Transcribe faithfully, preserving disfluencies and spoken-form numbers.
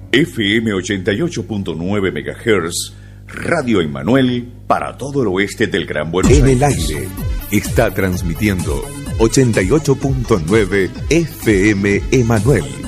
F M ochenta y ocho punto nueve megahertz, Radio Emanuel para todo el oeste del Gran Buenos Aires. En el aire está transmitiendo ochenta y ocho punto nueve F M Emanuel.